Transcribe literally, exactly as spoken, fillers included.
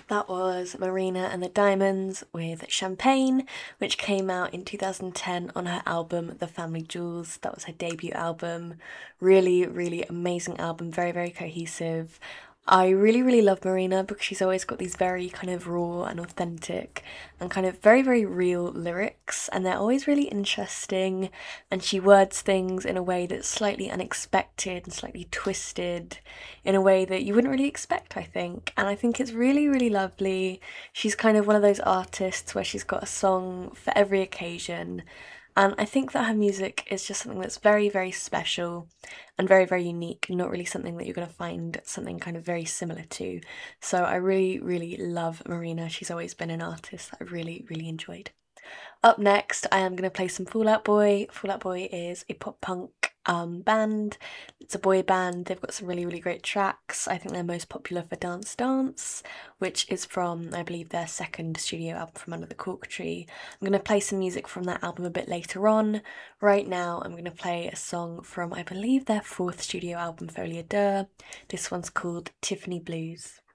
That was Marina and the Diamonds with Champagne, which came out in two thousand ten on her album The Family Jewels. That was her debut album. Really, really amazing album, very, very cohesive. I really, really love Marina because she's always got these very kind of raw and authentic and kind of very, very real lyrics, and they're always really interesting. And she words things in a way that's slightly unexpected and slightly twisted in a way that you wouldn't really expect, I think. And I think it's really, really lovely. She's kind of one of those artists where she's got a song for every occasion. And I think that her music is just something that's very, very special and very, very unique, not really something that you're going to find something kind of very similar to. So I really, really love Marina. She's always been an artist that I've really, really enjoyed. Up next, I am going to play some Fall Out Boy. Fall Out Boy is a pop punk um, band. It's a boy band. They've got some really, really great tracks. I think they're most popular for Dance Dance, which is from, I believe, their second studio album from Under the Cork Tree. I'm going to play some music from that album a bit later on. Right now, I'm going to play a song from, I believe, their fourth studio album, Folia Deux. This one's called Tiffany Blues.